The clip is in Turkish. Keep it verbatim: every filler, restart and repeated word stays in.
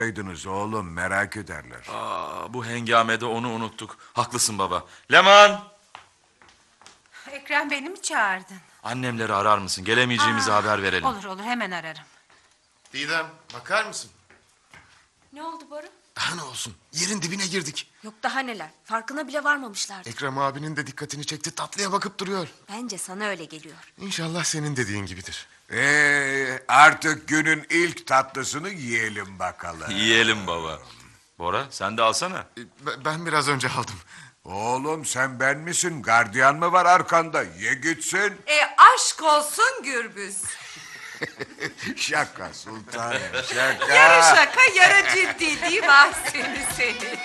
Aydınız oğlum, merak ederler. Aa, bu hengamede onu unuttuk. Haklısın baba. Leman! Ekrem, beni mi çağırdın? Annemleri arar mısın? Gelemeyeceğimizi Aa, haber verelim. Olur olur, hemen ararım. Didem, bakar mısın? Ne oldu Bora? Daha ne olsun? Yerin dibine girdik. Yok daha neler. Farkına bile varmamışlardı. Ekrem abinin de dikkatini çekti. Tatlıya bakıp duruyor. Bence sana öyle geliyor. İnşallah senin dediğin gibidir. Ee, artık günün ilk tatlısını yiyelim bakalım. Yiyelim baba. Bora sen de alsana. Ee, be- Ben biraz önce aldım. Oğlum, sen ben misin? Gardiyan mı var arkanda? Ye gitsin. E aşk olsun Gürbüz. Şaka sultanım, şaka. Yarı şaka yarı ciddi değil mi ah seni seni?